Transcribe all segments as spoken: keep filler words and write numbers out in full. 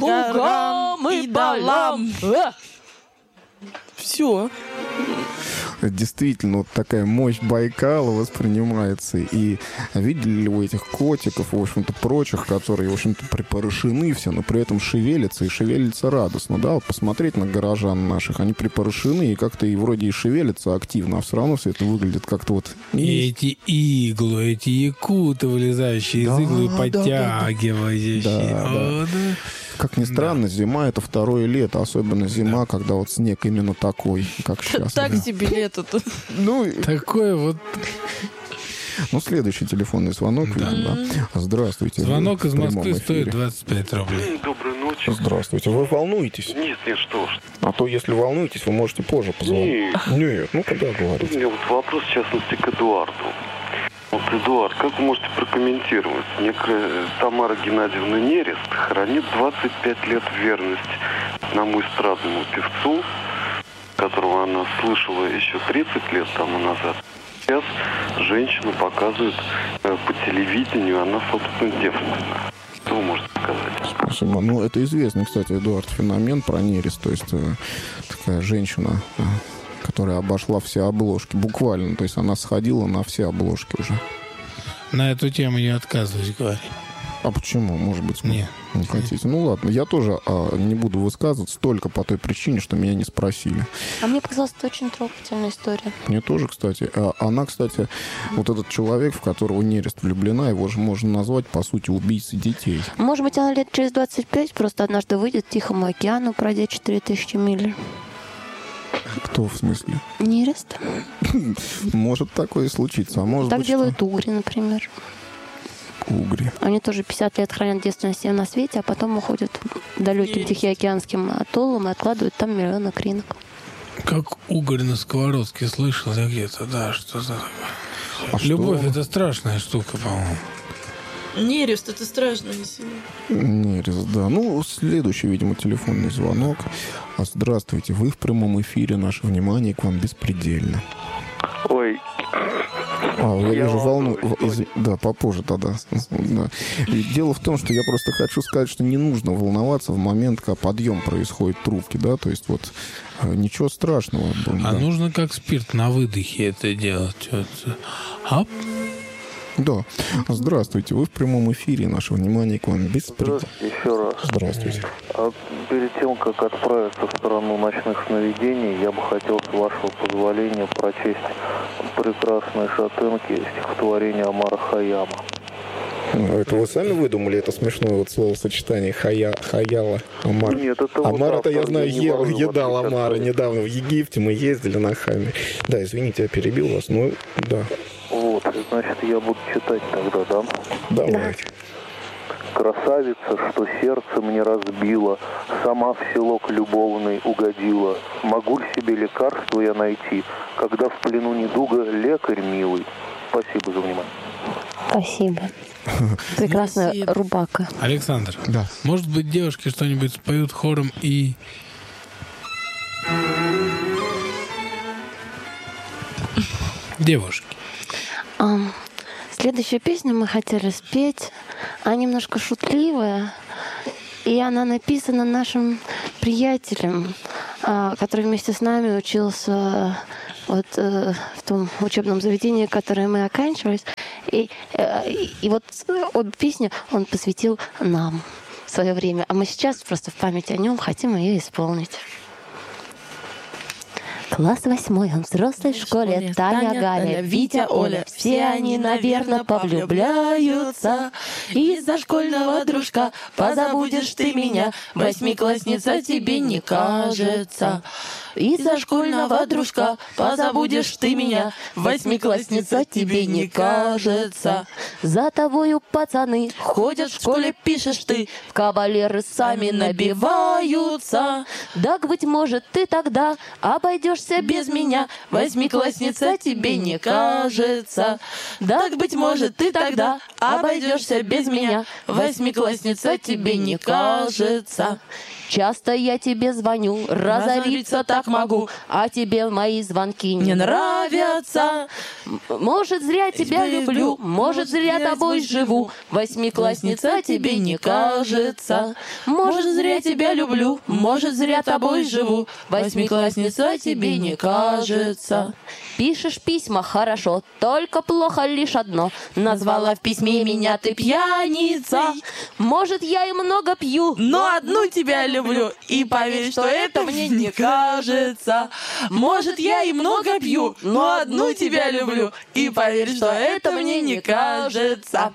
пугам и балам. Все. Действительно, вот такая мощь Байкала воспринимается. И видели ли вы этих котиков, в общем-то, прочих, которые, в общем-то, припорошены все, но при этом шевелятся, и шевелятся радостно, да? Вот посмотреть на горожан наших, они припорошены, и как-то и вроде и шевелятся активно, а все равно все это выглядит как-то вот... И эти иглы, эти якуты, вылезающие да, из иглы, да, подтягивающие. Да, О, да. Да. Как ни странно, да. Зима — это второе лето, особенно зима, да. когда вот снег именно такой, как сейчас. Так себе лето-то. Ну, такое вот... Ну, следующий телефонный звонок. Да. Да. Здравствуйте. Звонок из Москвы стоит двадцать пять рублей. Доброй ночи. Здравствуйте. Вы волнуетесь? Нет, нет, что ж. А то, если волнуетесь, вы можете позже позвонить. Нет. Нет, ну когда говорите? У меня вот вопрос, в частности, к Эдуарду. Вот, Эдуард, как вы можете прокомментировать? Некая Тамара Геннадьевна Нерест хранит двадцать пять лет верность одному эстрадному певцу, которого она слышала еще тридцать лет тому назад. Сейчас женщину показывают э, по телевидению, она, собственно, девственна. Что вы можете сказать? Спасибо. Ну, это известный, кстати, Эдуард, феномен про Нерест. То есть э, такая женщина... Э, которая обошла все обложки, буквально. То есть она сходила на все обложки уже. На эту тему я отказываюсь говорить. А почему? Может быть, нет, не хотите? Ну ладно, я тоже а, не буду высказываться только по той причине, что меня не спросили. А мне показалось, это очень трогательная история. Мне тоже, кстати. А, она, кстати, вот этот человек, в которого Нерест влюблена, его же можно назвать, по сути, убийцей детей. Может быть, она лет через двадцать пять просто однажды выйдет к Тихому океану, пройдя четыре тысячи миль. Кто в смысле? Нерест. Может такое и случиться. А может так быть, делают что... угри, например. Угри. Они тоже пятьдесят лет хранят девственность на свете, а потом уходят далеким Тихоокеанским атоллом и откладывают там миллионы кринок. Как угорь на сковородке, слышал я где-то, да, что за... А Любовь что? — это страшная штука, по-моему. Нерест, это страшно. Нерест, да. Ну, следующий, видимо, телефонный звонок. Здравствуйте, вы в прямом эфире. Наше внимание к вам беспредельно. Ой. А, я, я вижу волну. Из... Да, попозже тогда. Да. И дело в том, что я просто хочу сказать, что не нужно волноваться в момент, когда подъем происходит трубки, да, то есть вот ничего страшного. А да. нужно как спирт на выдохе это делать. Вот. Ап. Да. Здравствуйте. Вы в прямом эфире. Наше внимание к вам беспредельно. Здравствуйте еще раз. Здравствуйте. А перед тем, как отправиться в страну ночных сновидений, я бы хотел, с вашего позволения, прочесть прекрасные шатенки стихотворения Омара Хайяма. Это вы сами выдумали это смешное вот словосочетание хая, хаяла, Омар? Нет, это Омар, вот это я знаю, я ел, могу, едал вот Омара недавно в Египте, мы ездили на Хаме. Да, извините, я перебил вас, но да. Вот, значит, я буду читать тогда, да? Давайте. Красавица, что сердце мне разбила, сама в селок любовный угодила. Могу ли себе лекарство я найти, когда в плену недуга лекарь милый? Спасибо за внимание. Спасибо. Прекрасная Спасибо. рубака. Александр, да. Может быть, девушки что-нибудь споют хором и... Девушки. Um, следующую песню мы хотели спеть. Она немножко шутливая. И она написана нашим приятелем, uh, который вместе с нами учился вот, uh, в том учебном заведении, которое мы оканчивались. И, uh, и, и вот обе песни он посвятил нам в свое время. А мы сейчас просто в память о нем хотим ее исполнить. Класс восьмой, он в взрослой школе, школе. Таня, Таня, Галя, Витя, Оля. Все они, наверное, повлюбляются. Из-за школьного дружка позабудешь ты меня, восьмиклассница тебе не кажется. Из-за школьного дружка позабудешь ты меня, восьмиклассница тебе не кажется. За тобою пацаны ходят в школе, пишешь ты, в кавалеры сами набиваются. Так, быть может, ты тогда обойдешься без меня, восьмиклассница тебе не кажется. Так, быть может, ты тогда обойдешься без меня, восьмиклассница тебе не кажется. Часто я тебе звоню, разориться так могу, а тебе мои звонки не нравятся. Может, зря тебя люблю, может, зря тобой живу. Восьмиклассница тебе не кажется. Может, зря тебя люблю, может, зря тобой живу. Восьмиклассница тебе не кажется. Пишешь письма хорошо, только плохо лишь одно. Назвала в письме меня ты пьяницей. Может, я и много пью, но одну тебя люблю. И поверь, что это мне не кажется. Может, я и много пью, но одну тебя люблю. И поверь, что это мне не кажется.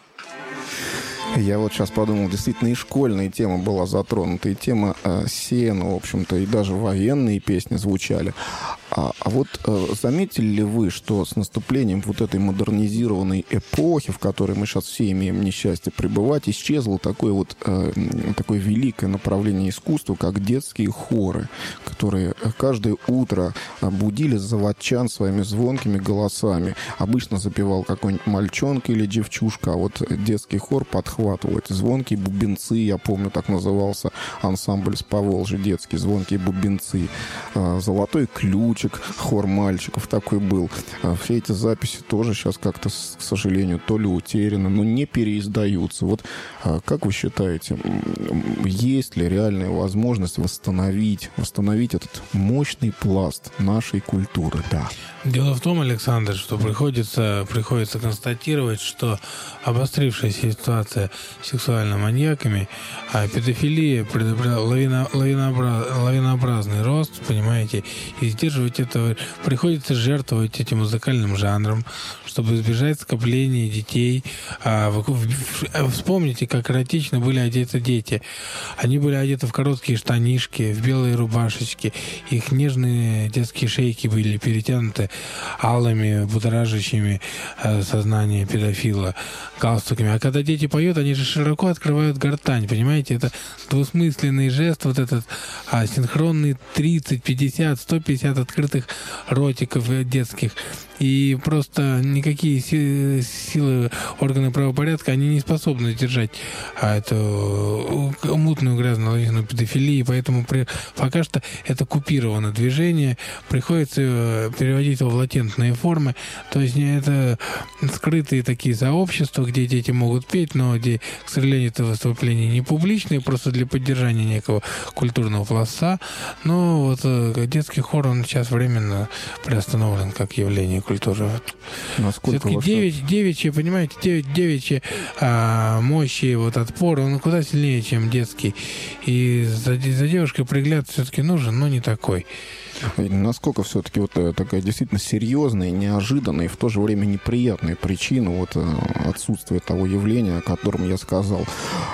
Я вот сейчас подумал, действительно, и школьная тема была затронута, и тема э, сена, в общем-то, и даже военные песни звучали. А, а вот э, заметили ли вы, что с наступлением вот этой модернизированной эпохи, в которой мы сейчас все имеем несчастье пребывать, исчезло такое вот э, такое великое направление искусства, как детские хоры, которые каждое утро будили заводчан своими звонкими голосами. Обычно запевал какой-нибудь мальчонка или девчушка, а вот детский хор подхватывал эти звонкие бубенцы, я помню, так назывался ансамбль с Поволжья, детские звонкие бубенцы. «Золотой ключик», хор мальчиков такой был. Все эти записи тоже сейчас как-то, к сожалению, то ли утеряны, но не переиздаются. Вот как вы считаете, есть ли реальная возможность восстановить, восстановить этот мощный пласт нашей культуры? Да. Дело в том, Александр, что приходится, приходится констатировать, что обострившаяся ситуация с сексуально-маньяками, а педофилия, лавина, лавинообраз, лавинообразный рост, понимаете, и сдерживать это приходится жертвовать этим музыкальным жанром, чтобы избежать скопления детей. А, вы, вспомните, как эротично были одеты дети. Они были одеты в короткие штанишки, в белые рубашечки, их нежные детские шейки были перетянуты алыми, будоражащими э, сознание педофила галстуками. А когда дети поют, они же широко открывают гортань, понимаете? Это двусмысленный жест, вот этот а, синхронный тридцать, пятьдесят, сто пятьдесят открытых ротиков детских. И просто никакие силы, силы органы правопорядка, они не способны держать а, эту мутную грязную лавину педофилии, поэтому при, пока что это купировано движение, приходится переводить его в латентные формы, то есть это скрытые такие сообщества, где дети могут петь, но где, к сожалению, это выступления не публичные, просто для поддержания некого культурного пласта, но вот детский хор, он сейчас временно приостановлен как явление культуры. Все-таки девять, девичьи, понимаете, девять, девичьи а, мощи, вот отпор, он куда сильнее, чем детский. И за, за девушкой пригляд все-таки нужен, но не такой. Насколько все-таки вот такая действительно серьезная, неожиданная и в то же время неприятная причина вот отсутствия того явления, о котором я сказал.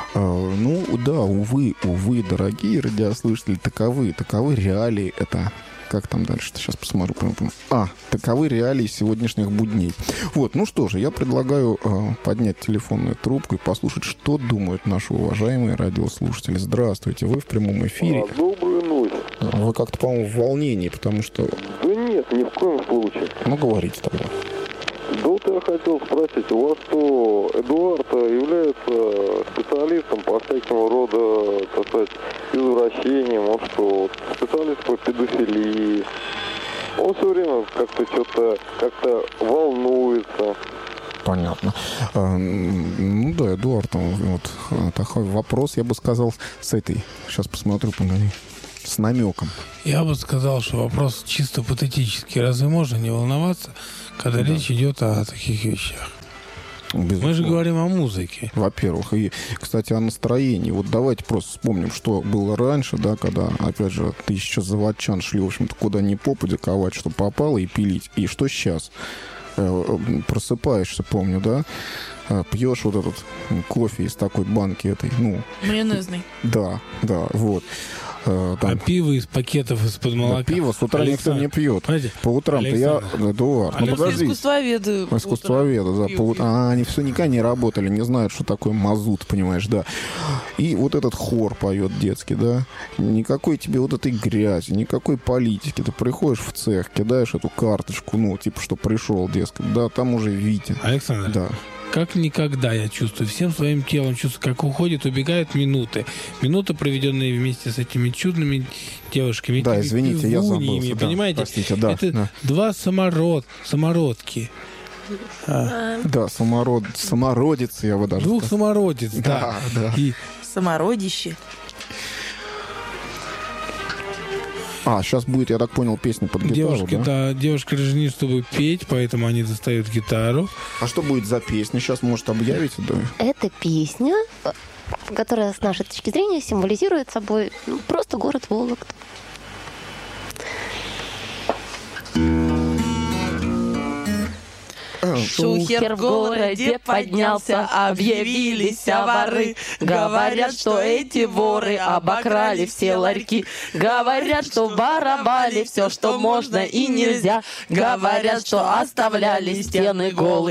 Ну да, увы, увы, дорогие радиослушатели, таковы, таковы реалии это. Как там дальше-то? Сейчас посмотрю. А, таковы реалии сегодняшних будней. Вот, ну что же, я предлагаю э, поднять телефонную трубку и послушать, что думают наши уважаемые радиослушатели. Здравствуйте, вы в прямом эфире. А, добрую ночь. Вы как-то, по-моему, в волнении, потому что... Да нет, ни в коем случае. Ну, говорите тогда. Да вот я хотел спросить, у вас что, Эдуард является специалистом по всякого рода, так сказать, извращениям, он что, специалист по педофилии, он все время как-то что-то, как-то волнуется. Понятно. Ну да, Эдуард, вот такой вопрос, я бы сказал, с этой, сейчас посмотрю, погоди, с намеком. Я бы сказал, что вопрос чисто патетический. Разве можно не волноваться, когда да. речь идет о таких вещах? Безусловно. Мы же говорим о музыке. Во-первых. И, кстати, о настроении. Вот давайте просто вспомним, что было раньше, да, когда, опять же, тысяча заводчан шли, в общем-то, куда ни попадя ковать, что попало, и пилить. И что сейчас? Просыпаешься, помню, да? Пьешь вот этот кофе из такой банки этой, ну... Майонезный. Да, да, вот. э, там... А пиво из пакетов из-под молока. Да, пиво с утра никто не пьет. Понимаете? По утрам-то я... Эдуард, ну подожди. Искусствоведы. Искусствоведы, да. По ут... А, они все никогда не работали, не знают, что такое мазут, понимаешь, да. И вот этот хор поет детский, да. Никакой тебе вот этой грязи, никакой политики. Ты приходишь в цех, кидаешь эту карточку, ну, типа, что пришел, дескать, да, там уже Витя. Александр, да. Как никогда я чувствую, всем своим телом чувствую, как уходит, убегают минуты. Минуты, проведенные вместе с этими чудными девушками. Да, извините, я забылся. Понимаете? Да, простите, да, это да. два самород, самородки. А. Да, самород, самородицы, я бы даже Двух сказал. самородиц, да. да. да. И... Самородище. А, сейчас будет, я так понял, песня под гитару, Девушки, да? да, девушки рождены, чтобы петь, поэтому они достают гитару. А что будет за песня? Сейчас, может, объявите, да? Эта песня, которая с нашей точки зрения символизирует собой ну, просто город Вологда. Шухер в городе поднялся, объявились воры. Говорят, что эти воры обокрали все ларьки. Говорят, что воровали все, что можно и нельзя. Говорят, что оставляли стены голые.